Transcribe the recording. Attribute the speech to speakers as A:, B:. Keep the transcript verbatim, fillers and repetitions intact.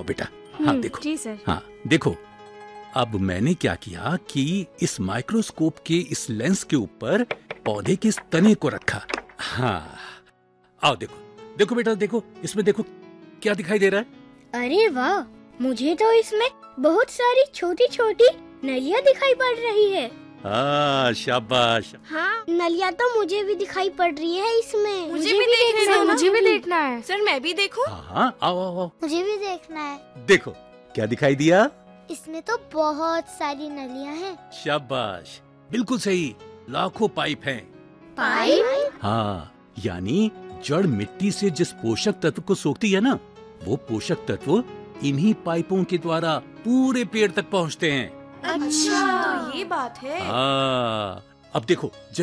A: बेटा, हाँ देखो।
B: जी सर।
A: हाँ देखो, अब मैंने क्या किया कि इस माइक्रोस्कोप के इस लेंस के ऊपर पौधे के इस तने को रखा। हाँ, आओ देखो, देखो बेटा, देखो इसमें, देखो क्या दिखाई दे रहा है।
C: अरे वाह, मुझे तो इसमें बहुत सारी छोटी छोटी नलियाँ दिखाई पड़ रही है।
A: हाँ शाबाश।
C: हाँ, नलियाँ तो मुझे भी दिखाई पड़ रही है इसमें।
B: मुझे, मुझे भी देखने दो, मुझे भी देखना है। सर मैं भी देखूं?
A: हाँ हाँ, आओ आओ आओ।
C: मुझे भी देखना है।
A: देखो क्या दिखाई दिया।
C: इसमें तो बहुत सारी नलियाँ हैं।
A: शाबाश, बिल्कुल सही, लाखों पाइप हैं।
C: पाइप?
A: हाँ, यानी जड़ मिट्टी से जिस पोषक तत्व को सोखती है ना, वो पोषक तत्व इन्हीं पाइपों के द्वारा पूरे पेड़ तक पहुँचते हैं।
B: अच्छा, तो ये बात है।
A: हाँ, अब देखो